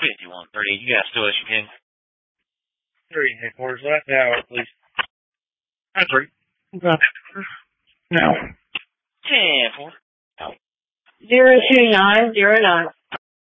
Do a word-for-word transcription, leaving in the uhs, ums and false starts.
fifty-one thirty. You guys still issue King? Three headquarters. Last hour, please. Nine three. Okay. Now. Ten four. Zero two nine zero nine.